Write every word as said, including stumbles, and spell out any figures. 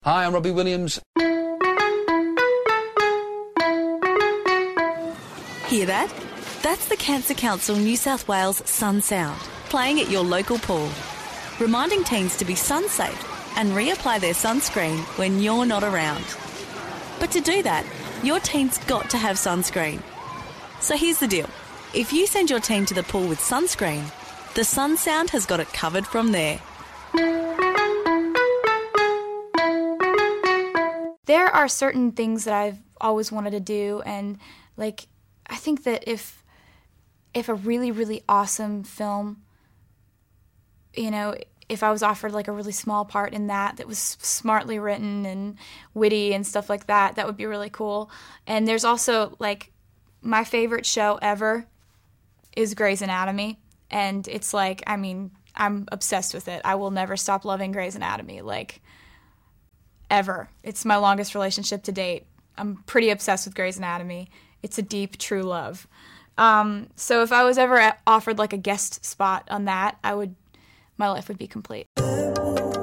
Hi, I'm Robbie Williams. Hear that? That's the Cancer Council New South Wales Sun Sound, playing at your local pool, reminding teens to be sun safe and reapply their sunscreen when you're not around. But to do that, your teen's got to have sunscreen. So here's the deal. If you send your teen to the pool with sunscreen, the Sun Sound has got it covered from there. There are certain things that I've always wanted to do, and like I think that if if a really, really awesome film, you know, if I was offered like a really small part in that that was smartly written and witty and stuff like that, that would be really cool. And there's also like my favorite show ever is Grey's Anatomy, and it's like, I mean, I'm obsessed with it. I will never stop loving Grey's Anatomy, like ever. It's my longest relationship to date. I'm pretty obsessed with Grey's Anatomy. It's a deep, true love. Um, so if I was ever offered like a guest spot on that, I would, my life would be complete.